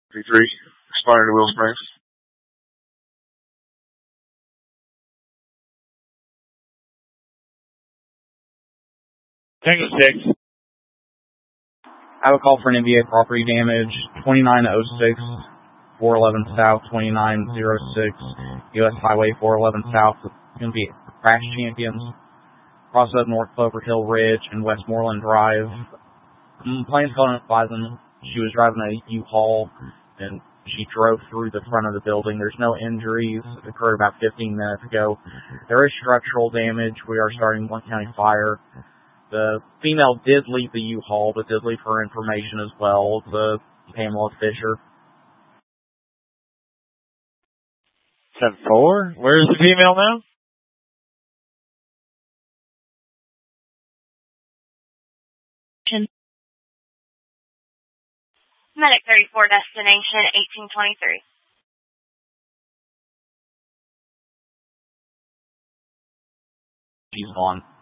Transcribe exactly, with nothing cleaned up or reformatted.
P three, expired to Will Springs. Tango six. I have a call for an N B A property damage, twenty-nine oh six, four eleven South, twenty-nine oh six, U S Highway four eleven South. It's going to be Crash Champions. Cross up North Clover Hill Ridge and Westmoreland Drive. Plane's calling advising she was driving a U-Haul and she drove through the front of the building. There's no injuries. It occurred about fifteen minutes ago. There is structural damage. We are starting Blount County Fire. The female did leave the U-Haul, but did leave her information as well. The Pamela Fisher. seven four. Where's the female now? Medic thirty-four, destination eighteen twenty-three. She's gone.